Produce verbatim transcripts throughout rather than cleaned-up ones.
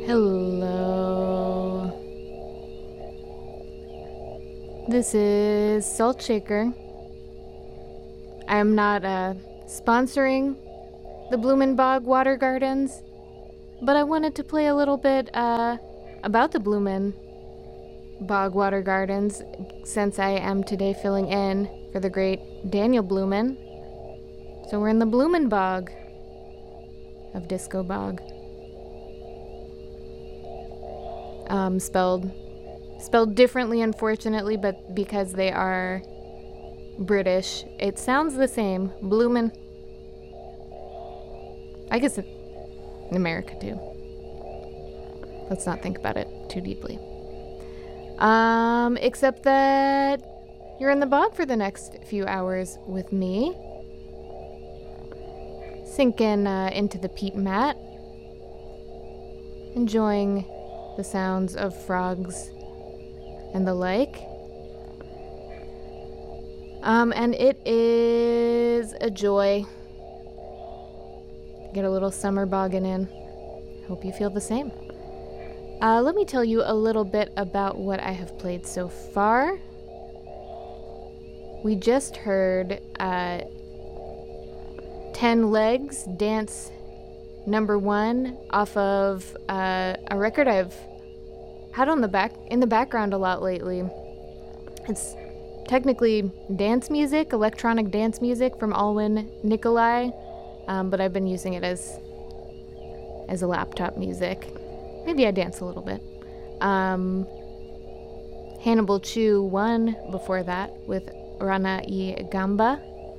Hello. This is Salt Shaker. I'm not uh, sponsoring the Blumenbog Water Gardens, but I wanted to play a little bit uh, about the Blumenbog Water Gardens since I am today filling in for the great Daniel Blumen. So we're in the Blumenbog of Disco Bog. Um, spelled spelled differently, unfortunately, but because they are British, it sounds the same. Blumen. I guess in America too. Let's not think about it too deeply. Um, except that you're in the bog for the next few hours with me. Sinking uh, into the peat mat. Enjoying the sounds of frogs and the like. Um, and it is a joy to get a little summer bogging in. Hope you feel the same. Uh, let me tell you a little bit about what I have played so far. We just heard uh, Ten Legs Dance Number One off of uh, a record I've had on the back in the background a lot lately. It's technically dance music, electronic dance music from Alwyn Nikolai, um, but I've been using it as as a laptop music. Maybe I dance a little bit. Um, Hannibal Chu won before that with Rana y Gamba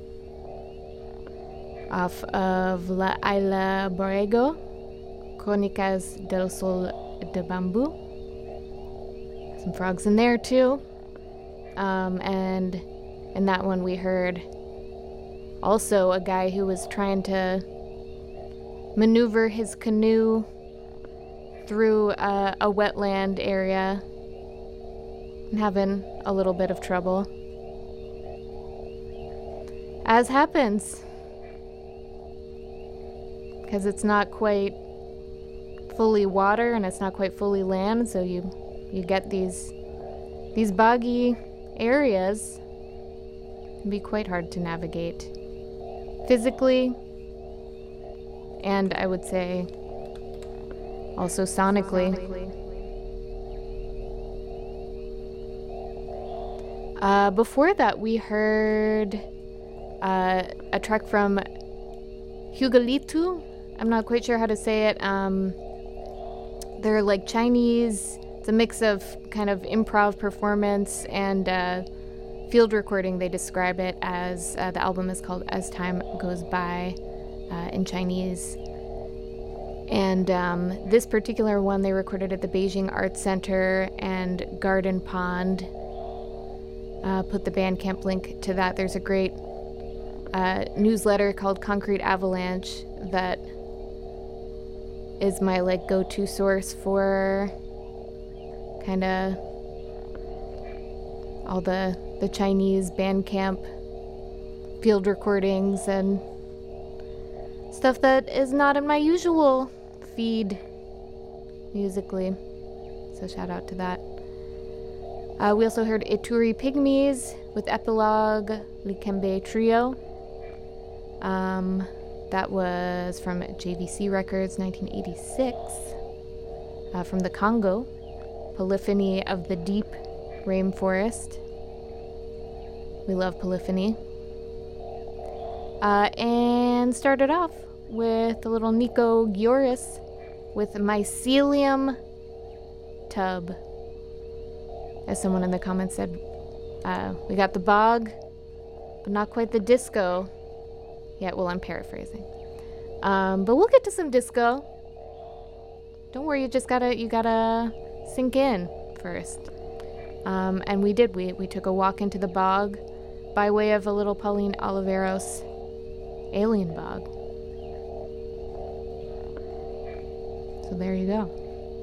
off of La Isla Borrego, Crónicas del Sol de Bambú. Some frogs in there too. Um, and in that one we heard also a guy who was trying to maneuver his canoe through a, a wetland area and having a little bit of trouble. As happens. Because it's not quite fully water and it's not quite fully land, so you you get these these boggy areas. It can be quite hard to navigate physically, and I would say also sonically. Uh, before that, we heard uh, a track from Hugalitu. I'm not quite sure how to say it. Um, they're like Chinese. It's a mix of kind of improv performance and uh, field recording. They describe it as, uh, the album is called As Time Goes By uh, in Chinese. And um, this particular one they recorded at the Beijing Arts Center and Garden Pond. Uh, put the Bandcamp link to that. There's a great uh, newsletter called Concrete Avalanche that is my like go-to source for kind of all the the Chinese Bandcamp field recordings and stuff that is not in my usual feed musically. So shout out to that. Uh, we also heard Ituri Pygmies with Epilogue Likembe Trio. Um, that was from J V C Records, nineteen eighty-six. Uh, from the Congo, Polyphony of the Deep Rainforest. We love Polyphony. Uh, and started off with a little Nico Gioris with Mycelium Tub. As someone in the comments said, uh, we got the bog, but not quite the disco. Yeah, well, I'm paraphrasing. Um, but we'll get to some disco. Don't worry, you just gotta, you gotta sink in first. Um, and we did, we, we took a walk into the bog by way of a little Pauline Oliveros Alien Bog. So there you go.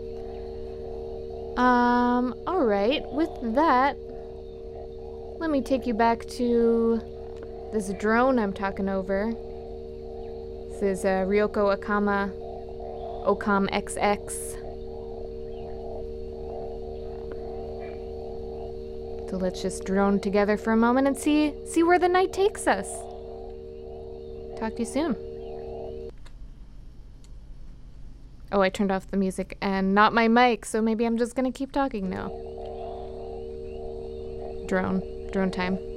Um, alright, with that, let me take you back to this drone I'm talking over. This is uh, Ryoko Akama Okam X X So let's just drone together for a moment and see see where the night takes us. Talk to you soon. Oh, I turned off the music and not my mic, so maybe I'm just gonna keep talking now. Drone. Drone time.